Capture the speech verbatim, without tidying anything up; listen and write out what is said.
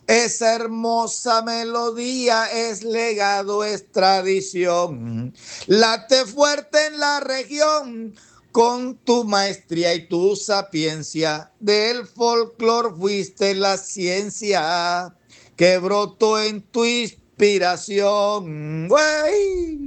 Esa hermosa melodía es legado, es tradición. Late fuerte en la región con tu maestría y tu sapiencia. Del folclor fuiste la ciencia que brotó en tu inspiración. ¡Wey!